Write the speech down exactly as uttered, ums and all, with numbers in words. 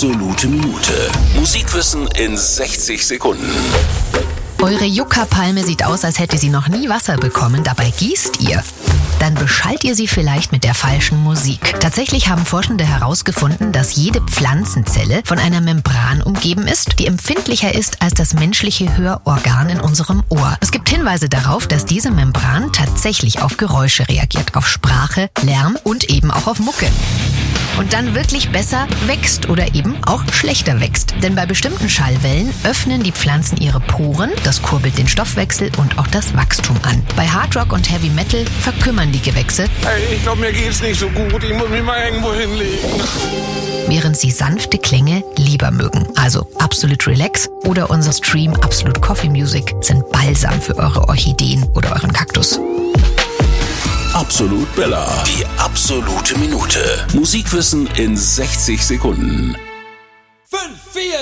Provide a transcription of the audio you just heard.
Absolute Minute. Musikwissen in sechzig Sekunden. Eure Yucca-Palme sieht aus, als hätte sie noch nie Wasser bekommen, dabei gießt ihr. Dann beschallt ihr sie vielleicht mit der falschen Musik. Tatsächlich haben Forschende herausgefunden, dass jede Pflanzenzelle von einer Membran umgeben ist, die empfindlicher ist als das menschliche Hörorgan in unserem Ohr. Es gibt Hinweise darauf, dass diese Membran tatsächlich auf Geräusche reagiert, auf Sprache, Lärm und eben auch auf Mucke. Und dann wirklich besser wächst oder eben auch schlechter wächst. Denn bei bestimmten Schallwellen öffnen die Pflanzen ihre Poren, das kurbelt den Stoffwechsel und auch das Wachstum an. Bei Hardrock und Heavy Metal verkümmern die Gewächse. Hey, ich glaube, mir geht's nicht so gut. Ich muss mich mal irgendwo hinlegen. Während sie sanfte Klänge lieber mögen. Also Absolute Relax oder unser Stream Absolute Coffee Music sind Balsam für eure Orchideen oder euren Kaktus. Absolut Bella. Die absolute Minute. Musikwissen in sechzig Sekunden. Fünf, vier,